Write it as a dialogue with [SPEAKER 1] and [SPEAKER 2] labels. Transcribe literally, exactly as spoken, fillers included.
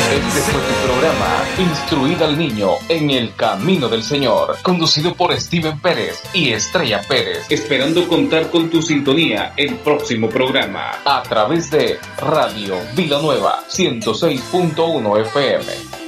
[SPEAKER 1] Este fue tu programa, Instruir al Niño en el Camino del Señor, conducido por Steven Pérez y Estrella Pérez, esperando contar con tu sintonía el próximo programa, a través de Radio Vila Nueva ciento seis punto uno F M.